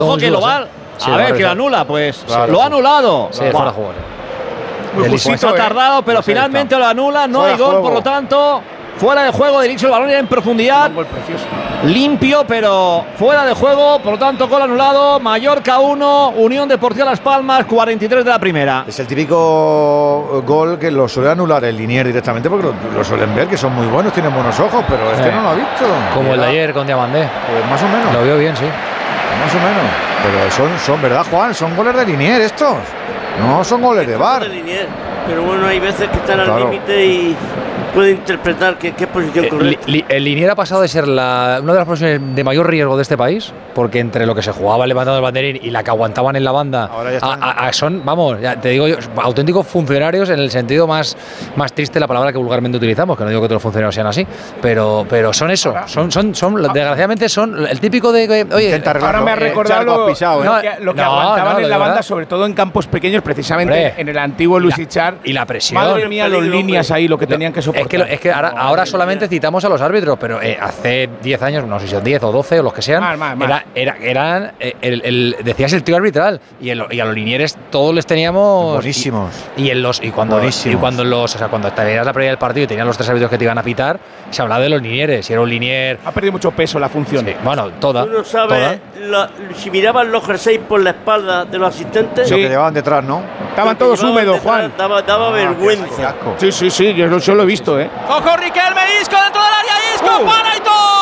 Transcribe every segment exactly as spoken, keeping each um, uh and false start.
Ojo que lo va. A sí, ver, que lo anula, pues claro, lo ha anulado. Sí, fuera de juego. Pues ha tardado, pero finalmente lo anula. No hay gol, por lo tanto, fuera de juego. Diricho el balón en profundidad. Un gol precioso. Limpio, pero fuera de juego. Por lo tanto, gol anulado. Mallorca uno, Unión Deportiva Las Palmas, cuarenta y tres de la primera. Es el típico gol que lo suele anular el Liniers directamente porque lo, lo suelen ver, que son muy buenos, tienen buenos ojos, pero este eh, no lo ha visto. Como el de ayer con Diamandé. Pues más o menos. Lo vio bien, sí. Más o menos. Pero son, son ¿verdad, Juan? Son goles de Liniers estos. No son goles de V A R. Pero bueno, hay veces que están claro. al límite y puede interpretar qué, qué posición correcta. El, el Liniers ha pasado de ser la, una de las posiciones de mayor riesgo de este país, porque entre lo que se jugaba levantando el banderín y la que aguantaban en la banda, a, a, a son, vamos, ya te digo yo, auténticos funcionarios en el sentido más, más triste de la palabra que vulgarmente utilizamos, que no digo que todos los funcionarios sean así, pero, pero son eso, son, son, son ah. desgraciadamente son el típico de, oye, ahora me ha recordado lo, pisado, ¿eh? lo que, lo que no, aguantaban no, en la banda, verdad. Sobre todo en campos pequeños, precisamente Hombre, en el antiguo Lusichar. Y la presión. Madre mía, los líneas ahí, lo que tenían que soportar. Es que, lo, es que ahora, ahora solamente citamos a los árbitros, pero eh, hace diez años, no sé si son diez o doce o los que sean, mal, mal, mal. Era, era, eran, eh, el, el, decías el tío arbitral, y, el, y a los Linieres todos les teníamos… Buenísimos. Y, y, en los, y cuando y cuando los, o sea, cuando te veías la previa del partido y tenían los tres árbitros que te iban a pitar, se hablaba de los Linieres, si era un Linier… Ha perdido mucho peso la función. Sí, bueno, toda. Tú no sabes, la, si miraban los jerseys por la espalda de los asistentes… Sí. Lo que llevaban detrás, ¿no? Estaban todos húmedos, Juan. Daba, daba ah, vergüenza. Sí, sí, sí, yo, yo lo he visto, ¿eh? ¡Ojo, Riquelme! ¡Isco dentro del área! ¡Isco! Uh. ¡Para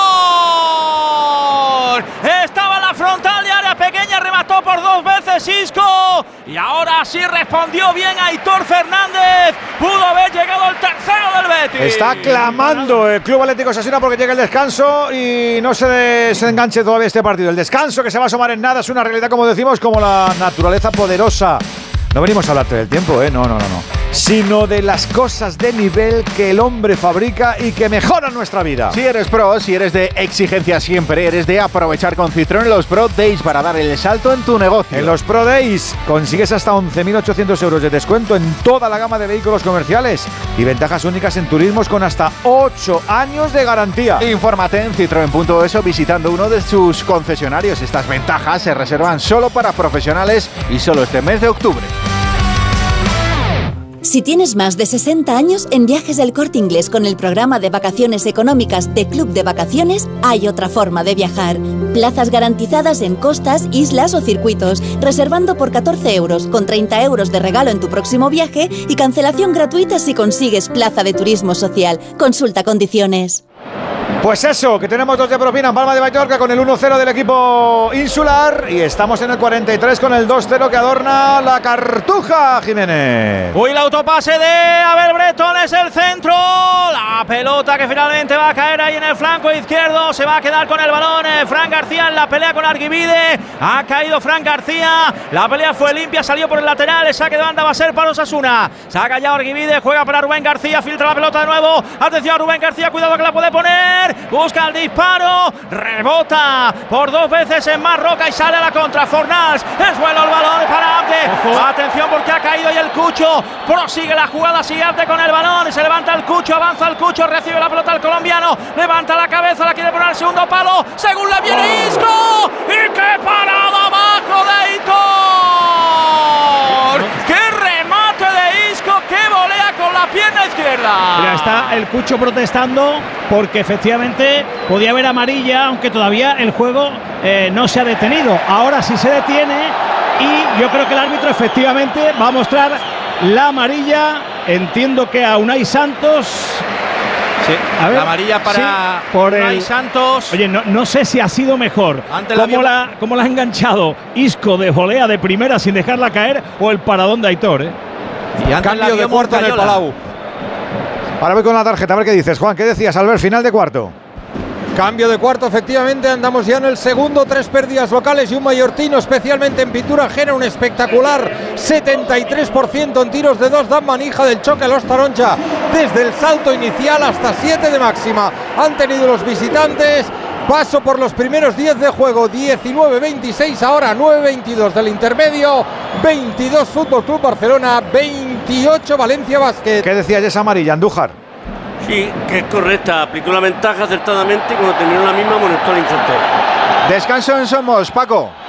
Aitor! Estaba en la frontal de área pequeña, remató por dos veces Isco. Y ahora sí respondió bien Aitor Fernández. Pudo haber llegado el tercero del Betis. Está clamando el Club Atlético Osasuna porque llega el descanso y no se desenganche todavía este partido. El descanso que se va a asomar en nada es una realidad, como decimos, como la naturaleza poderosa. No venimos a hablarte del tiempo, ¿eh? No, no, no, no. Sino de las cosas de nivel que el hombre fabrica y que mejoran nuestra vida. Si eres pro, si eres de exigencia siempre, eres de aprovechar con Citroën los Pro Days para dar el salto en tu negocio. En los Pro Days consigues hasta once mil ochocientos euros de descuento en toda la gama de vehículos comerciales y ventajas únicas en turismos con hasta ocho años de garantía. Infórmate en citroen punto es o visitando uno de sus concesionarios. Estas ventajas se reservan solo para profesionales y solo este mes de octubre. Si tienes más de sesenta años, en Viajes del Corte Inglés con el programa de vacaciones económicas de Club de Vacaciones hay otra forma de viajar. Plazas garantizadas en costas, islas o circuitos, reservando por catorce euros, con treinta euros de regalo en tu próximo viaje y cancelación gratuita si consigues plaza de turismo social. Consulta condiciones. Pues eso, que tenemos dos de propina en Palma de Mallorca con el uno cero del equipo insular y estamos en el cuarenta y tres con el dos cero que adorna la Cartuja, Jiménez. Uy, el autopase de Abel Breton es el centro. La pelota que finalmente va a caer ahí en el flanco izquierdo. Se va a quedar con el balón eh, Fran García en la pelea con Arguibide. Ha caído Fran García. La pelea fue limpia, salió por el lateral. El saque de banda va a ser para Osasuna. Saca ya Arguibide, juega para Rubén García. Filtra la pelota de nuevo. Atención a Rubén García, cuidado que la puede poner. Busca el disparo, rebota por dos veces en Marroca y sale a la contra. Fornals, es bueno el balón para Abde. Ojo. Atención porque ha caído y el Cucho prosigue la jugada, sigue Abde con el balón. Se levanta el Cucho, avanza el Cucho, recibe la pelota el colombiano, levanta la cabeza, la quiere poner al segundo palo. Según le viene Isco. ¡Y qué parada abajo de Aitor! ¡Qué remate de Isco! ¡Qué volea con la pierna izquierda! Mira, está el Cucho protestando porque efectivamente podía haber amarilla, aunque todavía el juego eh, no se ha detenido. Ahora sí se detiene y yo creo que el árbitro efectivamente va a mostrar la amarilla. Entiendo que a Unai Santos… Sí, a ver, la amarilla para sí, por Unai el, Santos. Oye, no, no sé si ha sido mejor cómo la, la, cómo la ha enganchado Isco de volea de primera sin dejarla caer o el paradón de Aitor, ¿eh? Y antes cambio de cuarto en el Palau. Ahora voy con la tarjeta, a ver qué dices, Juan. ¿Qué decías, Albert? Final de cuarto. Cambio de cuarto, efectivamente, andamos ya en el segundo, tres pérdidas locales y un mallorquino, especialmente en pintura ajena, un espectacular setenta y tres por ciento en tiros de dos, dan manija del choque a los Taroncha, desde el salto inicial hasta siete de máxima, han tenido los visitantes. Paso por los primeros diez de juego, diecinueve veintiséis, ahora nueve veintidós del intermedio, veintidós Fútbol Club Barcelona, veintiocho Valencia Basket. ¿Qué decía esa amarilla, Andújar? Sí, que es correcta, aplicó la ventaja acertadamente y cuando terminó la misma amonestó al infantil. Descanso en Somos, Paco.